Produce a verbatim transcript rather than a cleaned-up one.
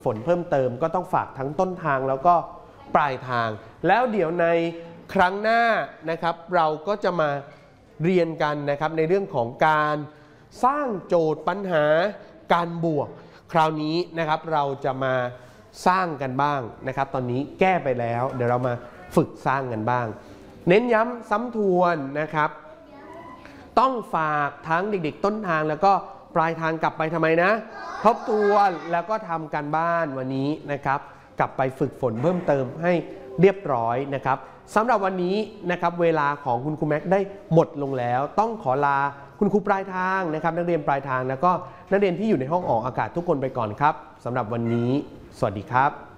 ฝนเพิ่มเติมก็ต้องฝากทั้งต้นทางแล้วก็ปลายทางแล้วเดี๋ยวในครั้งหน้านะครับเราก็จะมาเรียนกันนะครับในเรื่องของการสร้างโจทย์ปัญหาการบวกคราวนี้นะครับเราจะมาสร้างกันบ้างนะครับตอนนี้แก้ไปแล้วเดี๋ยวเรามาฝึกสร้างกันบ้างเน้นย้ำซ้ำทวนนะครับต้องฝากทั้งเด็กๆต้นทางแล้วก็ปลายทางกลับไปทำไมนะทบทวนแล้วก็ทำการบ้านวันนี้นะครับกลับไปฝึกฝนเพิ่มเติมให้เรียบร้อยนะครับสำหรับวันนี้นะครับเวลาของคุณครูแม็กได้หมดลงแล้วต้องขอลาคุณครูปลายทางนะครับนักเรียนปลายทางแล้วก็นักเรียนที่อยู่ในห้องออกอากาศทุกคนไปก่อนครับสำหรับวันนี้สวัสดีครับ